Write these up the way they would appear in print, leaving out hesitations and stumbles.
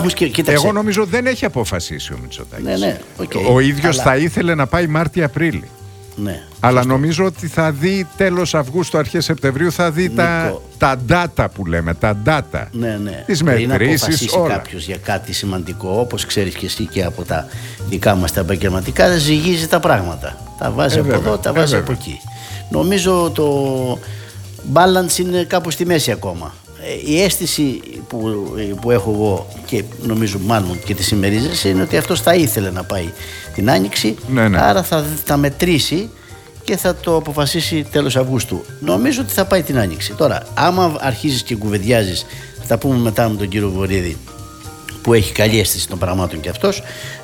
Υπάρχουν κοίταξε. Εγώ νομίζω δεν έχει αποφασίσει ο Μητσοτάκης. Ναι, okay. Ο ίδιος θα ήθελε να πάει Μάρτιο-Απρίλη. Ναι, αλλά νομίζω ότι θα δει τέλος Αυγούστου, αρχές Σεπτεμβρίου, θα δει τα data που λέμε, τα data. Ναι. Τις μετρήσεις, όλα. Να αποφασίσει κάποιος για κάτι σημαντικό, όπως ξέρεις και εσύ και από τα δικά μας τα επαγγελματικά, ζυγίζει τα πράγματα. Τα βάζει από εδώ, τα βάζει από εκεί. Νομίζω το balance είναι κάπου στη μέση ακόμα. Η αίσθηση που έχω εγώ και νομίζω μάλλον και τη συμμερίζεσαι είναι ότι αυτός θα ήθελε να πάει την Άνοιξη, άρα θα μετρήσει και θα το αποφασίσει τέλος Αυγούστου. Νομίζω ότι θα πάει την Άνοιξη. Τώρα, άμα αρχίζεις και κουβεντιάζεις, θα τα πούμε μετά με τον κύριο Βορίδη, που έχει καλή αίσθηση των πραγμάτων και αυτός,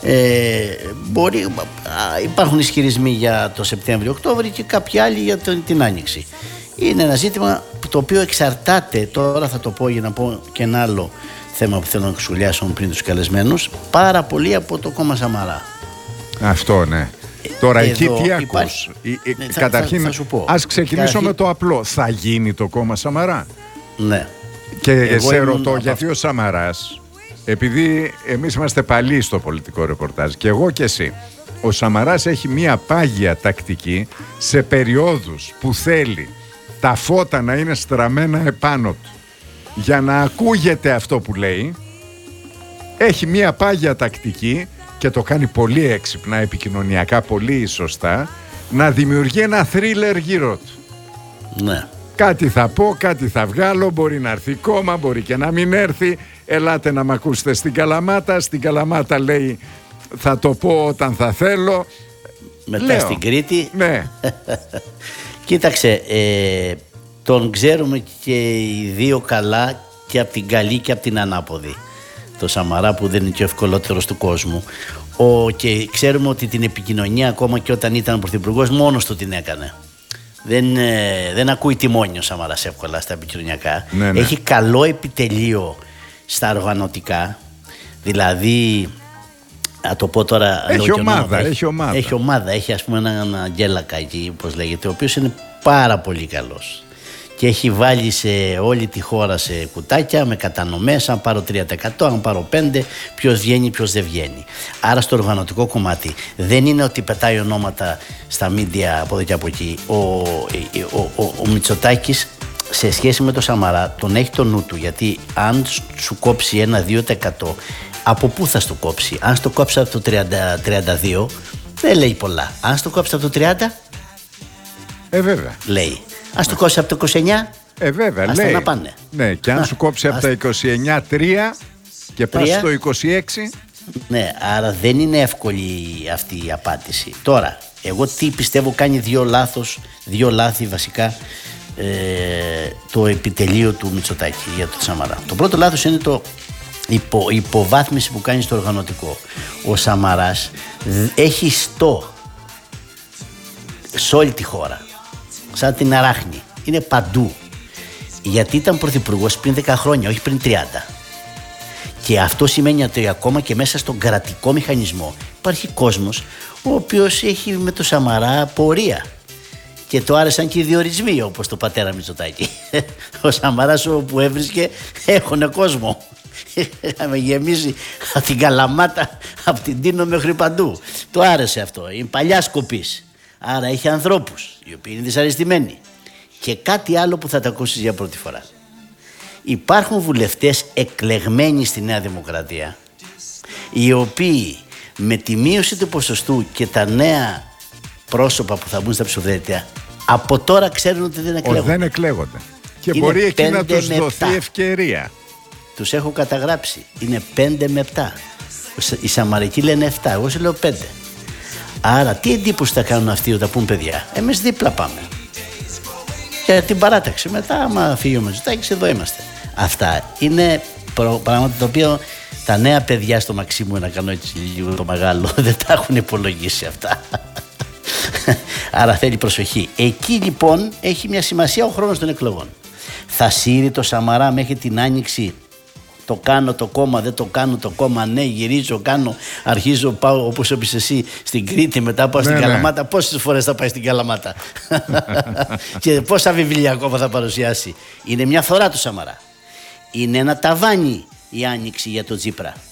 υπάρχουν ισχυρισμοί για το Σεπτέμβριο-Οκτώβριο και κάποιοι άλλοι για την Άνοιξη. Είναι ένα ζήτημα το οποίο εξαρτάται, τώρα θα το πω για να πω και ένα άλλο θέμα που θέλω να σχολιάσω πριν τους καλεσμένους, πάρα πολύ από το κόμμα Σαμαρά. Αυτό ναι. Τώρα εκεί τι ακούς? Καταρχήν ας ξεκινήσω με το απλό. Θα γίνει το κόμμα Σαμαρά? Ναι. Και σε ρωτώ γιατί ο Σαμαράς, επειδή εμείς είμαστε παλιοί στο πολιτικό ρεπορτάζ και εγώ και εσύ, ο Σαμαράς έχει μία πάγια τακτική σε περιόδους που θέλει τα φώτα να είναι στραμμένα επάνω του για να ακούγεται αυτό που λέει. Έχει μία πάγια τακτική και το κάνει πολύ έξυπνα, επικοινωνιακά πολύ σωστά, να δημιουργεί ένα θρίλερ γύρω του. Ναι. Κάτι θα πω, κάτι θα βγάλω, μπορεί να έρθει κόμμα, μπορεί και να μην έρθει. Ελάτε να μ' ακούσετε στην Καλαμάτα. Στην Καλαμάτα λέει θα το πω όταν θα θέλω. Μετά στην Κρήτη. Ναι. Κοίταξε, τον ξέρουμε και οι δύο καλά, και από την καλή και από την ανάποδη. Το Σαμαρά που δεν είναι και ο ευκολότερος του κόσμου. Και ξέρουμε ότι την επικοινωνία ακόμα και όταν ήταν πρωθυπουργός μόνος του την έκανε. Δεν ακούει τιμόνι ο Σαμαράς εύκολα στα επικοινωνιακά. Ναι. Έχει καλό επιτελείο στα οργανωτικά. Δηλαδή, να το πω τώρα, έχει ομάδα. Έχει ας πούμε έναν Αγγέλακα εκεί, όπως λέγεται, ο οποίος είναι πάρα πολύ καλός και έχει βάλει σε όλη τη χώρα σε κουτάκια με κατανομές, αν πάρω 3%, αν πάρω 5%, ποιος βγαίνει, ποιος δεν βγαίνει. Άρα στο οργανωτικό κομμάτι δεν είναι ότι πετάει ονόματα στα μίντια από εδώ και από εκεί. Ο Μητσοτάκης σε σχέση με το Σαμαρά τον έχει το νου του, γιατί αν σου κόψει 1-2%, από πού θα στο κόψει? Αν στο κόψει από το 32 δεν λέει πολλά. Αν στο κόψει από το 30 βέβαια λέει. Αν στο κόψει από το 29 βέβαια ας λέει. Να πάνε. Ναι, και αν σου κόψει από τα 29-3 και πας στο 26. Ναι, άρα δεν είναι εύκολη αυτή η απάντηση. Τώρα, εγώ τι πιστεύω κάνει δύο λάθη βασικά το επιτελείο του Μητσοτάκη για το Σαμαρά. Το πρώτο λάθος είναι η υποβάθμιση που κάνει στο οργανωτικό. Ο Σαμαράς έχει σε όλη τη χώρα, σαν την αράχνη, είναι παντού, γιατί ήταν πρωθυπουργός πριν 10 χρόνια, όχι πριν 30. Και αυτό σημαίνει ότι ακόμα και μέσα στον κρατικό μηχανισμό υπάρχει κόσμος ο οποίος έχει με το Σαμαρά πορεία και το άρεσαν και οι διορισμοί, όπως το πατέρα Μητσοτάκη. Ο Σαμαράς όπου έβρισκε έχωνε κόσμο. Με γεμίζει από την Καλαμάτα, από την Τίνο μέχρι παντού. Το άρεσε αυτό. Είναι παλιά σκοπής. Άρα έχει ανθρώπους οι οποίοι είναι δυσαρεστημένοι. Και κάτι άλλο που θα τα ακούσεις για πρώτη φορά. Υπάρχουν βουλευτές εκλεγμένοι στη Νέα Δημοκρατία, οι οποίοι με τη μείωση του ποσοστού και τα νέα πρόσωπα που θα μπουν στα ψηφοδέλτια από τώρα ξέρουν ότι δεν εκλέγονται. Και είναι μπορεί εκεί να τους δοθεί ευκαιρία. Τους έχω καταγράψει. Είναι 5 με 7. Οι Σαμαρικοί λένε 7. Εγώ σου λέω 5. Άρα τι εντύπωση θα κάνουν αυτοί όταν πούν παιδιά? Εμείς δίπλα πάμε. Για την παράταξη. Μετά, άμα φύγει ο Μητσοτάκης, εδώ είμαστε. Αυτά είναι πράγματα τα οποία τα νέα παιδιά στο Μαξίμου, να κάνω έτσι λίγο το μεγάλο, δεν τα έχουν υπολογίσει αυτά. Άρα θέλει προσοχή. Εκεί λοιπόν έχει μια σημασία ο χρόνος των εκλογών. Θα σύρει το Σαμαρά μέχρι την Άνοιξη? Το κάνω το κόμμα, δεν το κάνω το κόμμα, ναι, γυρίζω, κάνω, αρχίζω, πάω όπως είπες εσύ στην Κρήτη, μετά πάω στην Καλαμάτα. Πόσες φορές θα πάει στην Καλαμάτα? Και πόσα βιβλία ακόμα θα παρουσιάσει? Είναι μια φορά το Σαμαρά. Είναι ένα ταβάνι η Άνοιξη για τον Τσίπρα.